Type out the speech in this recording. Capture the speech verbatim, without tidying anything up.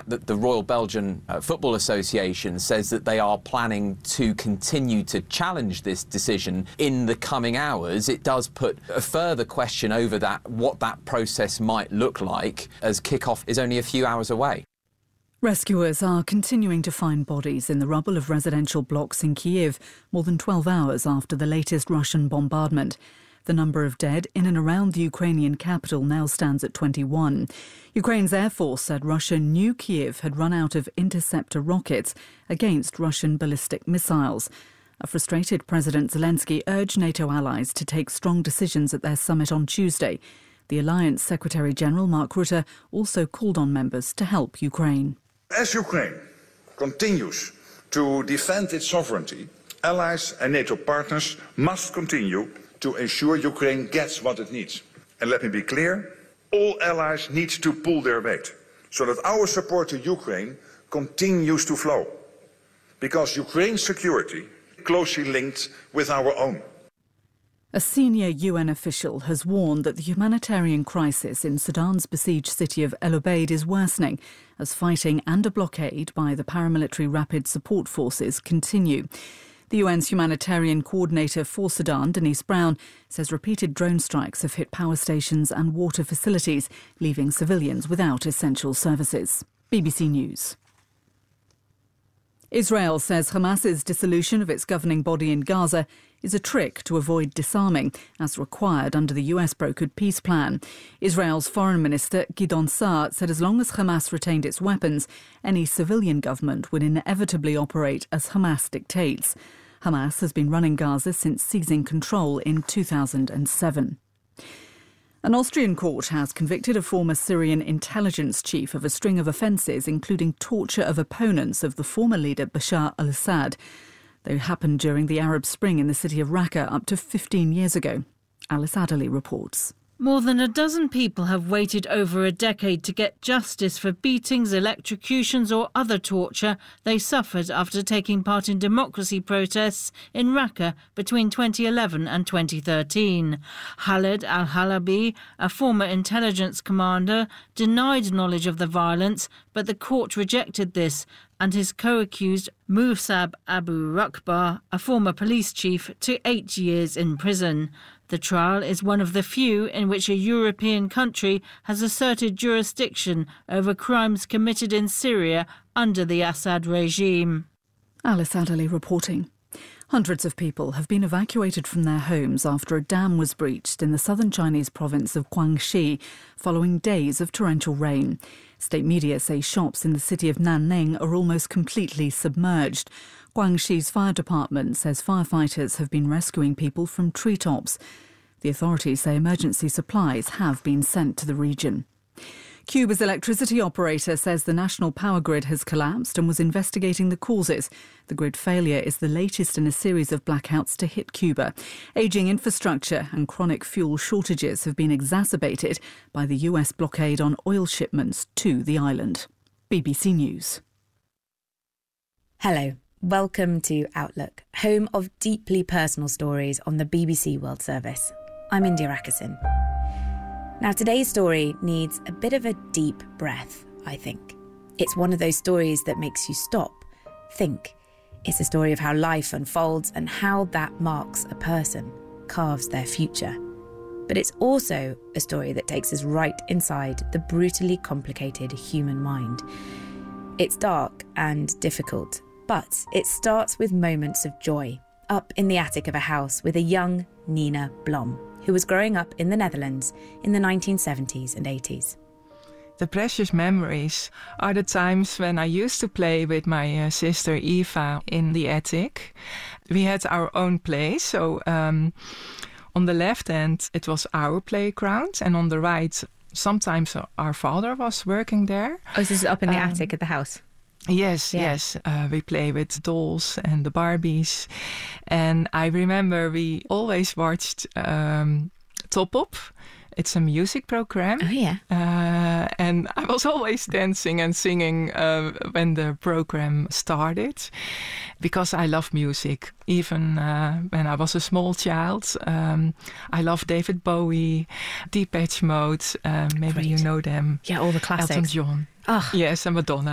fact that the Royal Belgian uh, Football Association says that they are planning to continue to challenge this decision in the coming hours, it does put a further question over that, what that process might look like, as kick-off is only a few hours away. Rescuers are continuing to find bodies in the rubble of residential blocks in Kyiv more than twelve hours after the latest Russian bombardment. The number of dead in and around the Ukrainian capital now stands at twenty-one. Ukraine's Air Force said Russia knew Kyiv had run out of interceptor rockets against Russian ballistic missiles. A frustrated President Zelensky urged NATO allies to take strong decisions at their summit on Tuesday. The Alliance Secretary-General Mark Rutte also called on members to help Ukraine. As Ukraine continues to defend its sovereignty, allies and NATO partners must continue to ensure Ukraine gets what it needs. And let me be clear, all allies need to pull their weight so that our support to Ukraine continues to flow. Because Ukraine's security is closely linked with our own. A senior U N official has warned that the humanitarian crisis in Sudan's besieged city of El Obeid is worsening as fighting and a blockade by the paramilitary Rapid Support Forces continue. The U N's humanitarian coordinator for Sudan, Denise Brown, says repeated drone strikes have hit power stations and water facilities, leaving civilians without essential services. B B C News. Israel says Hamas's dissolution of its governing body in Gaza is a trick to avoid disarming, as required under the U S-brokered peace plan. Israel's Foreign Minister Gideon Saar said as long as Hamas retained its weapons, any civilian government would inevitably operate as Hamas dictates. Hamas has been running Gaza since seizing control in two thousand seven. An Austrian court has convicted a former Syrian intelligence chief of a string of offences, including torture of opponents of the former leader Bashar al-Assad. They happened during the Arab Spring in the city of Raqqa up to fifteen years ago. Alice Adderley reports. More than a dozen people have waited over a decade to get justice for beatings, electrocutions or other torture they suffered after taking part in democracy protests in Raqqa between twenty eleven and twenty thirteen. Khaled al-Halabi, a former intelligence commander, denied knowledge of the violence, but the court rejected this, and his co-accused Musab Abu Rakbar, a former police chief, to eight years in prison. The trial is one of the few in which a European country has asserted jurisdiction over crimes committed in Syria under the Assad regime. Alice Adderley reporting. Hundreds of people have been evacuated from their homes after a dam was breached in the southern Chinese province of Guangxi following days of torrential rain. State media say shops in the city of Nanning are almost completely submerged. Guangxi's fire department says firefighters have been rescuing people from treetops. The authorities say emergency supplies have been sent to the region. Cuba's electricity operator says the national power grid has collapsed and was investigating the causes. The grid failure is the latest in a series of blackouts to hit Cuba. Ageing infrastructure and chronic fuel shortages have been exacerbated by the U S blockade on oil shipments to the island. B B C News. Hello. Welcome to Outlook, home of deeply personal stories on the B B C World Service. I'm India Ackerson. Now, today's story needs a bit of a deep breath, I think. It's one of those stories that makes you stop, think. It's a story of how life unfolds and how that marks a person, carves their future. But it's also a story that takes us right inside the brutally complicated human mind. It's dark and difficult, but it starts with moments of joy, up in the attic of a house with a young Nina Blom, who was growing up in the Netherlands in the nineteen seventies and eighties. The precious memories are the times when I used to play with my uh, sister Eva in the attic. We had our own place, so um, on the left hand it was our playground, and on the right sometimes our father was working there. Oh, so this is up in the um, attic of the house? Yes, yeah. yes. Uh, we play with dolls and the Barbies. And I remember we always watched um, Top Op. It's a music program. Oh, yeah. Uh, and I was always dancing and singing uh, when the program started, because I love music. Even uh, when I was a small child, um, I love David Bowie, Depeche Mode. Uh, maybe Great. You know them. Yeah, all the classics. Elton John. Oh. Yes, and Madonna.